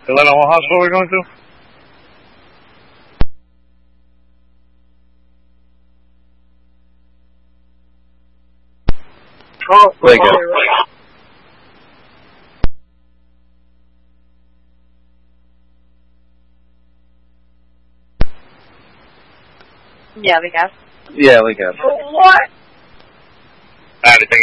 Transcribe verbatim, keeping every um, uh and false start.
Helena, what hospital are we going to? Lincoln. Yeah, we got. Yeah, we got. What? Anything